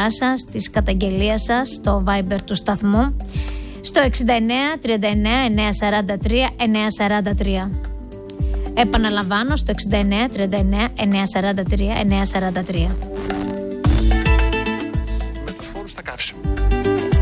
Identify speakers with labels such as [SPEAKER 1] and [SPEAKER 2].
[SPEAKER 1] σχόλιά σας, τις καταγγελίες σας στο Viber του σταθμού στο 69 39 943 943. Επαναλαμβάνω στο 69 39 943 943.
[SPEAKER 2] Με τους φόρους στα καύσιμα.